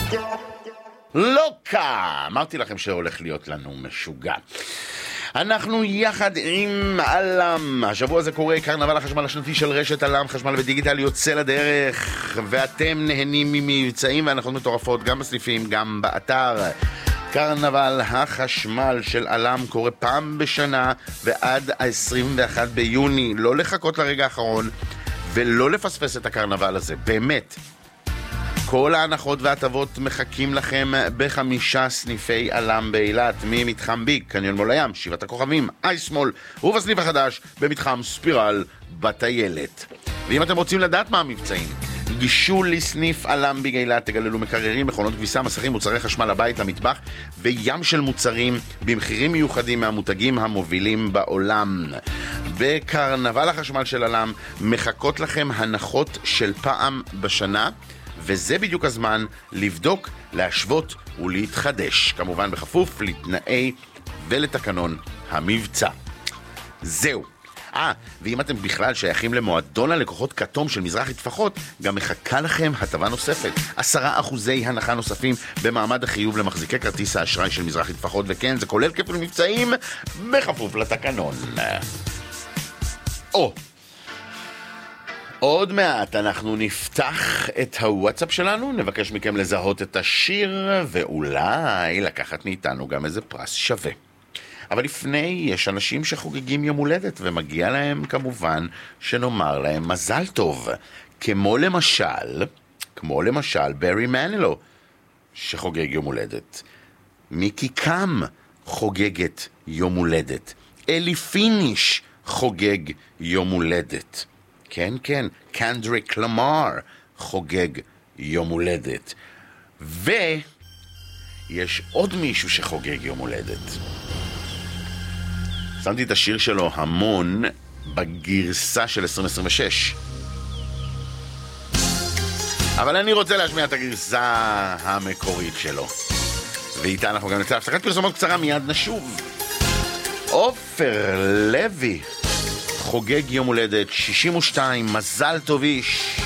לוקה! אמרתי לכם שהולך להיות לנו משוגע. אנחנו יחד עם אלם. השבוע הזה קורה קרנבל החשמל השנתי של רשת אלם חשמל ודיגיטל יוצא לדרך, ואתם נהנים ממבצעים והנחות מטורפות גם בסניפים גם באתר. קרנבל החשמל של אלם קורה פעם בשנה ועד ה-21 ביוני. לא לחכות לרגע האחרון ולא לפספס את הקרנבל הזה, באמת. כל ההנחות והטבות מחכים לכם ב5 סניפי אלם באילת, ממתחם ביג, קניון מול הים, שבעת הכוכבים, אייסמול, ובסניף החדש במתחם ספירל בטיילת. ואם אתם רוצים לדעת מה המבצעים, גישו לסניף אלם ביג אילת, תגללו מקררים, מכונות כביסה, מסכים, מוצרי חשמל לבית, למטבח, וים של מוצרים במחירים מיוחדים מהמותגים המובילים בעולם. בקרנבל החשמל של אלם מחכות לכם הנחות של פעם בשנה, וזה בדיוק הזמן לבדוק, להשוות ולהתחדש, כמובן בכפוף לתנאי ולתקנון המבצע. זהו. ואם אתם בכלל שייכים למועדון הלקוחות כתום של מזרחי טפחות, גם מחכה לכם הטבה נוספת, 10% הנחה נוספים במעמד החיוב למחזיקי כרטיס האשראי של מזרחי טפחות, וכן, זה כולל כפל מבצעים בכפוף לתקנון. עוד מעט אנחנו נפתח את הוואטסאפ שלנו, נבקש מכם לזהות את השיר ואולי לקחת מאיתנו גם איזה פרס שווה. אבל לפני, יש אנשים שחוגגים יום הולדת ומגיע להם כמובן שנאמר להם מזל טוב, כמו למשל ברי מנילו שחוגג יום הולדת, מיקי קאם חוגגת יום הולדת, אלי פיניש חוגג יום הולדת, כן, קנדריק למאר חוגג יום הולדת, ויש עוד מישהו שחוגג יום הולדת. שמתי את השיר שלו המון בגרסה של 2026, אבל אני רוצה להשמיע את הגרסה המקורית שלו, ואיתה אנחנו גם נצא הפסקת פרסומות קצרה, מיד נשוב. עופר לוי חוגג יום הולדת 62, מזל טוב איש.